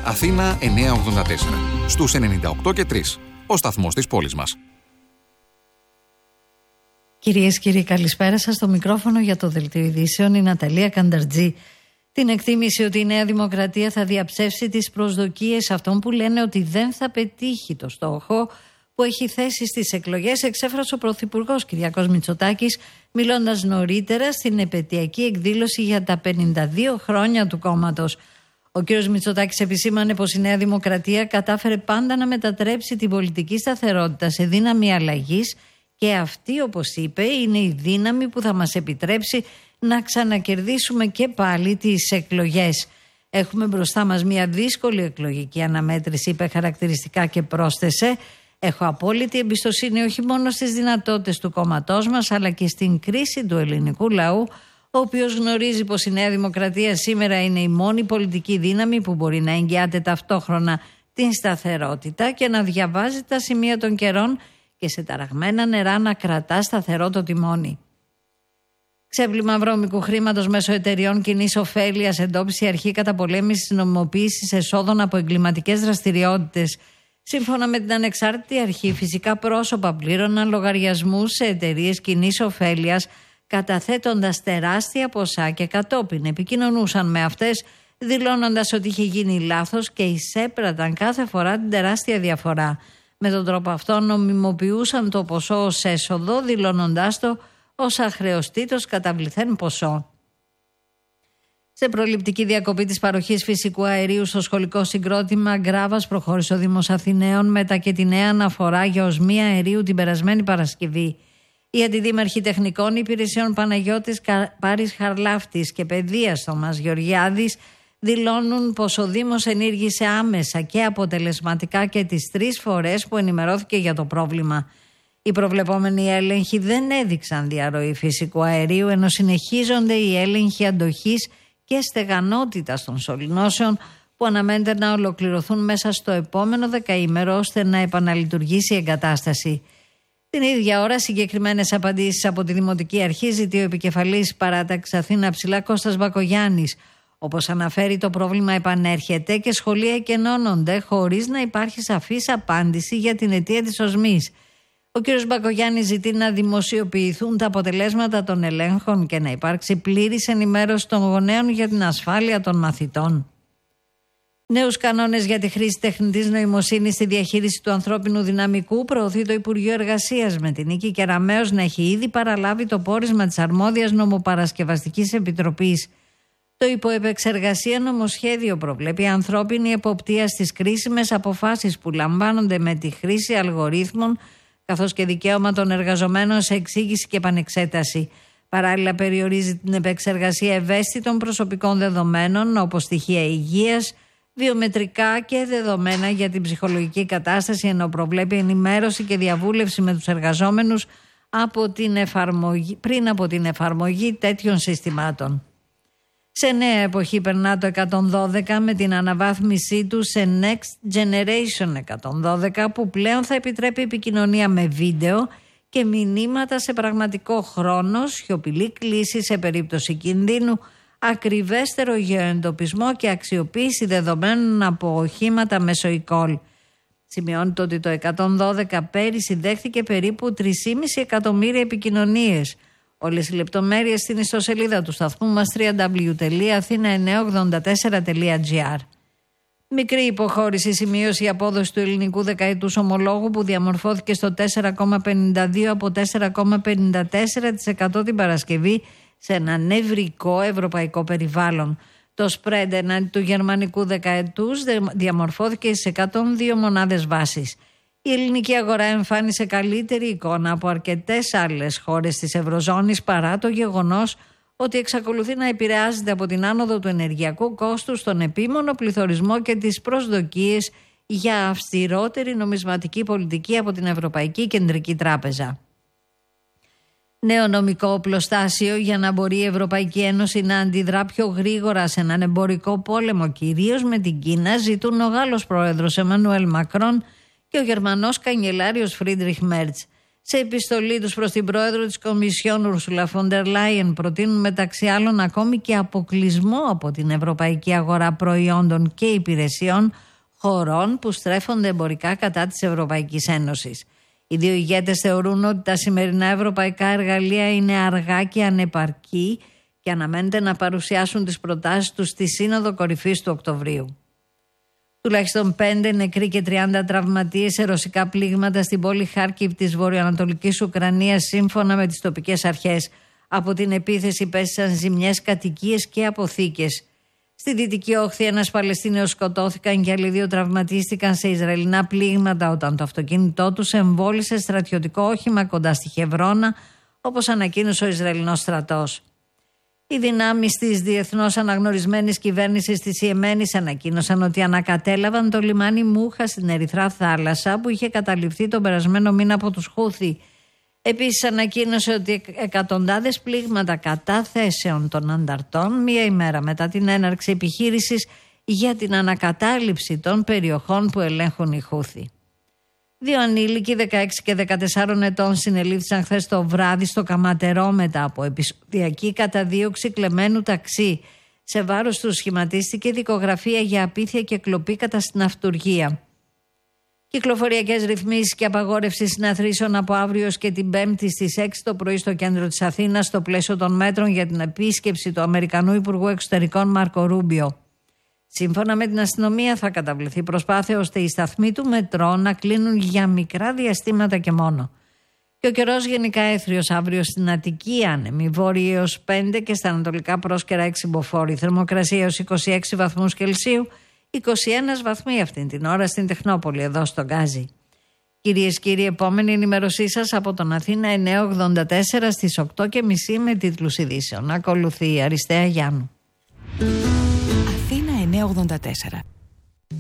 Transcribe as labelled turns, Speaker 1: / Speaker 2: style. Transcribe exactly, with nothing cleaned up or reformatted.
Speaker 1: Αθήνα εννιακόσια ογδόντα τέσσερα. Στους ενενήντα οκτώ και τρία. Ο σταθμός της πόλης μας.
Speaker 2: Κυρίες και κύριοι, καλησπέρα σας. Στο μικρόφωνο για το Δελτίο Ειδήσεων η Ναταλία Κανταρτζή. Την εκτίμηση ότι η Νέα Δημοκρατία θα διαψεύσει τις προσδοκίες αυτών που λένε ότι δεν θα πετύχει το στόχο που έχει θέσει στις εκλογές, εξέφρασε ο Πρωθυπουργός Κυριάκος Μητσοτάκης, μιλώντας νωρίτερα στην επετειακή εκδήλωση για τα πενήντα δύο χρόνια του κόμματος. Ο κ. Μητσοτάκης επισήμανε πως η Νέα Δημοκρατία κατάφερε πάντα να μετατρέψει την πολιτική σταθερότητα σε δύναμη αλλαγής και αυτή, όπως είπε, είναι η δύναμη που θα μας επιτρέψει να ξανακερδίσουμε και πάλι τις εκλογές. Έχουμε μπροστά μας μια δύσκολη εκλογική αναμέτρηση, είπε χαρακτηριστικά και πρόσθεσε: έχω απόλυτη εμπιστοσύνη όχι μόνο στις δυνατότητες του κόμματός μας, αλλά και στην κρίση του ελληνικού λαού, ο οποίος γνωρίζει πως η Νέα Δημοκρατία σήμερα είναι η μόνη πολιτική δύναμη που μπορεί να εγγυάται ταυτόχρονα την σταθερότητα και να διαβάζει τα σημεία των καιρών και σε ταραγμένα νερά να κρατά σταθερό το τιμόνι. Ξέπλυμα βρώμικου χρήματος μέσω εταιριών κοινής ωφέλειας, εντόπισε η αρχή καταπολέμησης νομιμοποίησης εσόδων από εγκληματικές δραστηριότητες. Σύμφωνα με την ανεξάρτητη αρχή, φυσικά πρόσωπα πλήρωναν λογαριασμούς σε εταιρείες κοινής ωφέλειας, καταθέτοντας τεράστια ποσά και κατόπιν επικοινωνούσαν με αυτές, δηλώνοντας ότι είχε γίνει λάθος και εισέπραταν κάθε φορά την τεράστια διαφορά. Με τον τρόπο αυτό νομιμοποιούσαν το ποσό ως έσοδο, δηλώνοντάς το ως αχρεωστήτως καταβληθέν ποσό. Σε προληπτική διακοπή της παροχής φυσικού αερίου στο σχολικό συγκρότημα Γκράβας προχώρησε ο Δήμος Αθηναίων μετά και τη νέα αναφορά για οσμία αερίου την περασμένη Παρασκευή. Οι αντιδήμαρχοι τεχνικών υπηρεσιών Παναγιώτης Πάρης Χαρλάφτης και Παιδείας Θωμάς Γεωργιάδης δηλώνουν πως ο Δήμος ενήργησε άμεσα και αποτελεσματικά και τις τρεις φορές που ενημερώθηκε για το πρόβλημα. Οι προβλεπόμενοι έλεγχοι δεν έδειξαν διαρροή φυσικού αερίου, ενώ συνεχίζονται οι έλεγχοι αντοχής και στεγανότητας των σωληνώσεων που αναμένεται να ολοκληρωθούν μέσα στο επόμενο δεκαήμερο ώστε να επαναλειτουργήσει η εγκατάσταση. Την ίδια ώρα, συγκεκριμένες απαντήσεις από τη Δημοτική Αρχή ζητεί ο επικεφαλής παράταξης Αθήνα Ψηλά Κώστας Μπακογιάννης. Όπως αναφέρει, το πρόβλημα επανέρχεται και σχολεία εκενώνονται χωρίς να υπάρχει σαφής απάντηση για την αιτία της οσμής. Ο κ. Μπακογιάννης ζητεί να δημοσιοποιηθούν τα αποτελέσματα των ελέγχων και να υπάρξει πλήρης ενημέρωση των γονέων για την ασφάλεια των μαθητών. Νέους κανόνες για τη χρήση τεχνητής νοημοσύνης στη διαχείριση του ανθρώπινου δυναμικού προωθεί το Υπουργείο Εργασίας, με την Νίκη Κεραμέως να έχει ήδη παραλάβει το πόρισμα της αρμόδιας νομοπαρασκευαστικής επιτροπής. Το υποεπεξεργασία νομοσχέδιο προβλέπει ανθρώπινη εποπτεία στις κρίσιμες αποφάσεις που λαμβάνονται με τη χρήση αλγορίθμων, καθώς και δικαίωμα των εργαζομένων σε εξήγηση και επανεξέταση. Παράλληλα, περιορίζει την επεξεργασία ευαίσθητων προσωπικών δεδομένων, όπως στοιχεία υγείας, βιομετρικά και δεδομένα για την ψυχολογική κατάσταση, ενώ προβλέπει ενημέρωση και διαβούλευση με τους εργαζόμενους από την εφαρμογή, πριν από την εφαρμογή τέτοιων συστημάτων. Σε νέα εποχή περνά το εκατόν δώδεκα με την αναβάθμισή του σε Next Generation εκατόν δώδεκα, που πλέον θα επιτρέπει επικοινωνία με βίντεο και μηνύματα σε πραγματικό χρόνο, σιωπηλή κλίση σε περίπτωση κινδύνου, ακριβέστερο γεωεντοπισμό και αξιοποίηση δεδομένων από οχήματα μέσω e-call. Σημειώνεται ότι το εκατόν δώδεκα πέρυσι δέχτηκε περίπου τρία κόμμα πέντε εκατομμύρια επικοινωνίες. Όλες οι λεπτομέρειες στην ιστοσελίδα του σταθμού μας double-u double-u double-u τελεία αθήνα εννιακόσια ογδόντα τέσσερα τελεία τζι άρ. Μικρή υποχώρηση σημείωσε η απόδοση του ελληνικού δεκαετούς ομολόγου, που διαμορφώθηκε στο τέσσερα κόμμα πενήντα δύο από τέσσερα κόμμα πενήντα τέσσερα τοις εκατό την Παρασκευή σε ένα νευρικό ευρωπαϊκό περιβάλλον. Το spread εναντί του γερμανικού δεκαετούς διαμορφώθηκε σε εκατόν δύο μονάδες βάσης. Η ελληνική αγορά εμφάνισε καλύτερη εικόνα από αρκετές άλλες χώρες της Ευρωζώνης, παρά το γεγονός ότι εξακολουθεί να επηρεάζεται από την άνοδο του ενεργειακού κόστους, τον επίμονο πληθωρισμό και τις προσδοκίες για αυστηρότερη νομισματική πολιτική από την Ευρωπαϊκή Κεντρική Τράπεζα. Νέο νομικό οπλοστάσιο για να μπορεί η Ευρωπαϊκή Ένωση να αντιδρά πιο γρήγορα σε έναν εμπορικό πόλεμο, κυρίως με την Κίνα, ζητούν ο Γάλλος πρόεδρος Εμμανουέλ Μακρόν και ο Γερμανός καγκελάριος Φρίντριχ Μέρτς. Σε επιστολή τους προς την πρόεδρο της Κομισιόν Ούρσουλα φον ντερ Λάιεν προτείνουν μεταξύ άλλων ακόμη και αποκλεισμό από την ευρωπαϊκή αγορά προϊόντων και υπηρεσιών χωρών που στρέφονται εμπορικά κατά της Ευρωπαϊκής Ένωσης. Οι δύο ηγέτες θεωρούν ότι τα σημερινά ευρωπαϊκά εργαλεία είναι αργά και ανεπαρκή και αναμένεται να παρουσιάσουν τις προτάσεις τους στη Σύνοδο Κορυφής του Οκτωβρίου. Τουλάχιστον πέντε νεκροί και τριάντα τραυματίες σε ρωσικά πλήγματα στην πόλη Χάρκιβ της βορειοανατολικής Ουκρανίας, σύμφωνα με τις τοπικές αρχές. Από την επίθεση πέσαν ζημιές κατοικίες και αποθήκες. Στη Δυτική Όχθη ένας Παλαιστίνιος σκοτώθηκαν και άλλοι δύο τραυματίστηκαν σε Ισραηλινά πλήγματα όταν το αυτοκίνητό τους εμβόλισε στρατιωτικό όχημα κοντά στη Χευρώνα, όπως ανακοίνωσε ο Ισραηλινός στρατός. Οι δυνάμεις της διεθνώς αναγνωρισμένης κυβέρνησης της Ιεμένης ανακοίνωσαν ότι ανακατέλαβαν το λιμάνι Μούχα στην Ερυθρά Θάλασσα που είχε καταληφθεί τον περασμένο μήνα από τους Χούθι. Επίσης ανακοίνωσε ότι εκατοντάδες πλήγματα κατά θέσεων των ανταρτών μία ημέρα μετά την έναρξη επιχείρησης για την ανακατάληψη των περιοχών που ελέγχουν οι Χούθι. Δύο ανήλικοι δεκαέξι και δεκατέσσερα ετών συνελήφθησαν χθες το βράδυ στο Καματερό μετά από επεισοδιακή καταδίωξη κλεμμένου ταξί. Σε βάρος του σχηματίστηκε δικογραφία για απίθεια και κλοπή κατά στην αυτουργία. Κυκλοφοριακές ρυθμίσεις και απαγόρευση συναθρήσεων από αύριο και την Πέμπτη στις έξι το πρωί στο κέντρο της Αθήνας, στο πλαίσιο των μέτρων για την επίσκεψη του Αμερικανού Υπουργού Εξωτερικών Μάρκο Ρούμπιο. Σύμφωνα με την αστυνομία, θα καταβληθεί προσπάθεια ώστε οι σταθμοί του μετρό να κλείνουν για μικρά διαστήματα και μόνο. Και ο καιρός γενικά έθριος αύριο στην Αττική, άνεμη βόρειοι έως πέντε και στα ανατολικά πρόσκαιρα έξι μποφόρ. Θερμοκρασία έως είκοσι έξι βαθμούς Κελσίου, είκοσι ένα βαθμοί αυτήν την ώρα στην Τεχνόπολη, εδώ στο Γκάζι. Κυρίες και κύριοι, επόμενη ενημέρωσή σας από τον Αθήνα εννιακόσια ογδόντα τέσσερα στις οκτώ και μισή με τίτλους ειδήσεων. Ακολουθεί η Αριστεία Γιάννου.
Speaker 3: Αθήνα εννιακόσια ογδόντα τέσσερα.